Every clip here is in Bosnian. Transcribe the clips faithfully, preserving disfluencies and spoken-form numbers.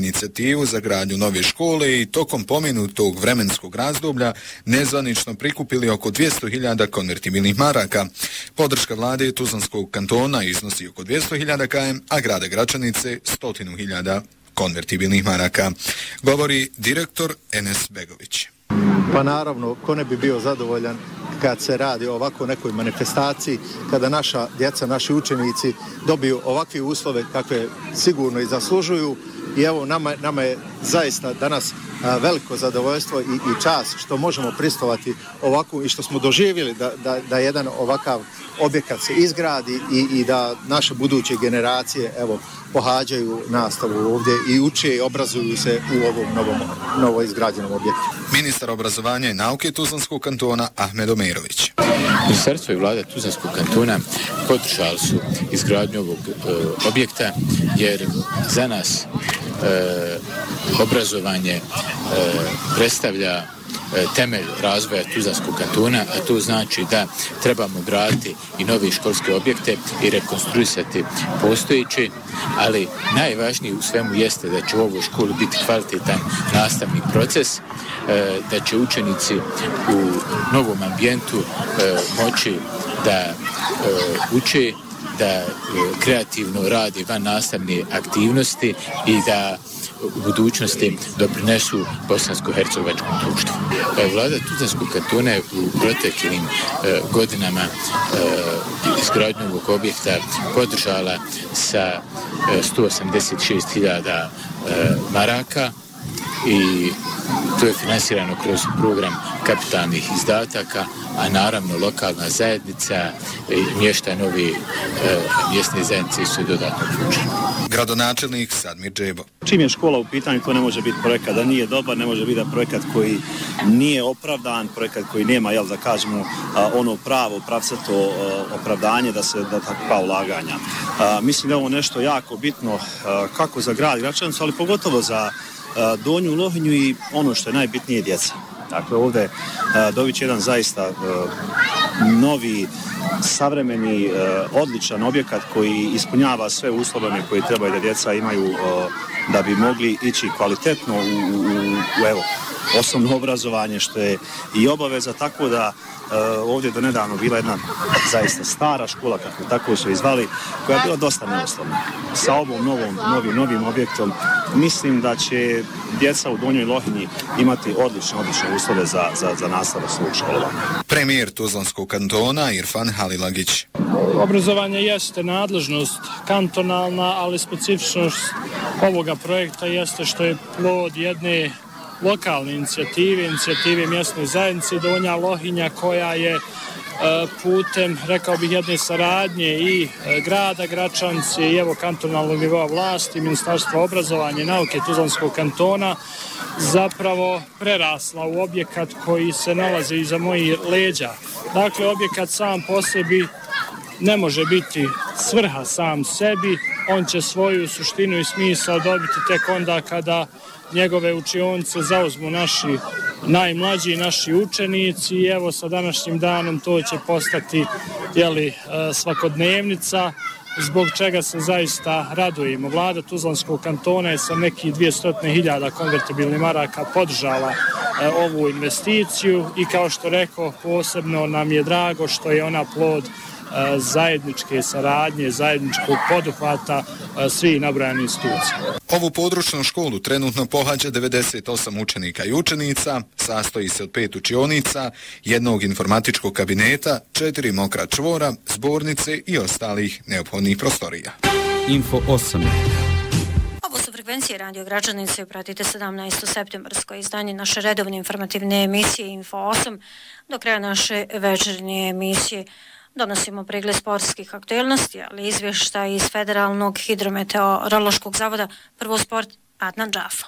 inicijativu za gradnju nove škole i tokom pomenutog vremenskog razdoblja nezvanično prikupili oko dvjesto hiljada konvertibilnih maraka. Podrška vlade Tuzlanskog kantona iznosi oko dvjesto hiljada km, a grada Gračanice sto hiljada konvertibilnih maraka, govori direktor Enes Begović. Pa naravno, ko ne bi bio zadovoljan kad se radi o ovako nekoj manifestaciji, kada naša djeca, naši učenici dobiju ovakve uslove kakve sigurno i zaslužuju. I evo, nama, nama je zaista danas a, veliko zadovoljstvo i, i čast što možemo pristovati ovako i što smo doživjeli da, da, da jedan ovakav objekat se izgradi i, i da naše buduće generacije evo, pohađaju nastavu ovdje i uče i obrazuju se u ovom novom, novo izgrađenom objektu. Ministar obrazovanja i nauke Tuzlanskog kantona Ahmed Omerović. Ministarstvo i vlada Tuzlanskog kantona podržali su izgradnju ovog e, objekta jer za nas e, obrazovanje e, predstavlja temelj razvoja Tuzlanskog kantona, a to znači da trebamo graditi i nove školske objekte i rekonstruisati postojeći, ali najvažnije u svemu jeste da će u ovoj školi biti kvalitetan nastavni proces, da će učenici u novom ambijentu moći da uče, da kreativno radi van nastavne aktivnosti i da u budućnosti doprinesu bosansko-hercegovačkom društvu. Vlada Tuzlanskog kantona je u proteklim e, godinama e, izgradnju ovog objekta podržala sa e, sto osamdeset šest hiljada e, maraka i to je finansirano kroz program kapitalnih izdataka, a naravno lokalna zajednica i mještanovi e, mjesne zajednice su dodatno uključeni. Gradonačelnik Sadmir Džebo. Čim je škola u pitanju, to ne može biti projekat da nije dobar, ne može biti projekat koji nije opravdan, projekat koji nema, jel da kažemo, ono pravo, pravcato opravdanje da se da takva ulaganja. A, mislim da je ovo nešto jako bitno a, kako za grad Gračanicu, ali pogotovo za a, Donju Lohinju i ono što je najbitnije djeca. Dakle, ovdje dobit će jedan zaista uh, novi, savremeni, uh, odličan objekat koji ispunjava sve uslove koje trebaju da djeca imaju uh, da bi mogli ići kvalitetno u, u, u evo, osnovno obrazovanje, što je i obaveza, tako da Uh, ovdje do nedavno bila jedna zaista stara škola, kako tako su izvali, koja je bila dosta neosnovna. Sa ovom novom, novim, novim objektom mislim da će djeca u Donjoj Lohinji imati odlične, odlične uslove za, za, za nastavak svog školovanja. Premijer Tuzlanskog kantona Irfan Halilagić. Obrazovanje jeste nadležnost kantonalna, ali specifičnost ovoga projekta jeste što je plod jedne lokalne inicijative, inicijative mjesne zajednice Donja Lohinja, koja je e, putem, rekao bih, jedne saradnje i e, grada Gračanice i evo kantonalnog nivoa vlasti, Ministarstva obrazovanja i nauke Tuzlanskog kantona zapravo prerasla u objekat koji se nalazi iza mojih leđa. Dakle, objekat sam po sebi ne može biti svrha sam sebi, on će svoju suštinu i smisao dobiti tek onda kada njegove učionice zauzmu naši najmlađi, naši učenici i evo sa današnjim danom to će postati jeli, svakodnevnica, zbog čega se zaista radujemo. Vlada Tuzlanskog kantona je sa nekih dvjesto hiljada konvertibilnih maraka podržala ovu investiciju i kao što rekao, posebno nam je drago što je ona plod zajedničke saradnje, zajedničkog poduhvata svih nabrojanih institucija. Ovu područnu školu trenutno pohađa devedeset osam učenika i učenica, sastoji se od pet učionica, jednog informatičkog kabineta, četiri mokra čvora, zbornice i ostalih neophodnih prostorija. Info osam. Ovo su frekvencije Radio Gračanice, pratite sedamnaesto septembarsko izdanje naše redovne informativne emisije Info osam. Do kraja naše večernje emisije donosimo pregled sportskih aktualnosti, ali izvještaj iz Federalnog hidrometeorološkog zavoda. Prvo sport, Adnan Džafa.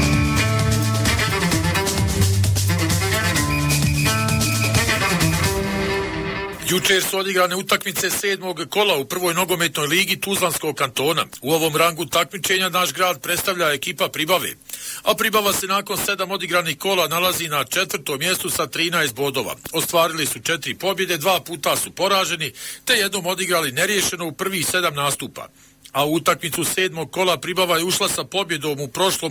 Jučer su odigrane utakmice sedmog kola u prvoj nogometnoj ligi Tuzlanskog kantona. U ovom rangu takmičenja naš grad predstavlja ekipa Pribave. A Pribava se nakon sedam odigranih kola nalazi na četvrtom mjestu sa trinaest bodova. Ostvarili su četiri pobjede, dva puta su poraženi, te jednom odigrali neriješeno u prvih sedam nastupa. A u utakmicu sedmog kola Pribava je ušla sa pobjedom u prošlom